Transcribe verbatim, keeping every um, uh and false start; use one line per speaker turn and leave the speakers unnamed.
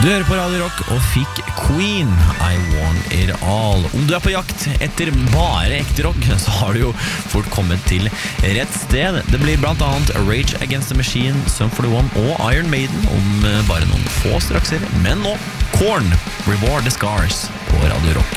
Du hører på Radio Rock og fikk Queen, I Want It All. Om du er på jakt etter bare ekte rock, så har du jo fort kommet til rett sted. Det blir blant annet Rage Against the Machine, Sum forty-one og Iron Maiden om bare noen få strakser. Men nå, Korn, Reward the Scars på Radio Rock.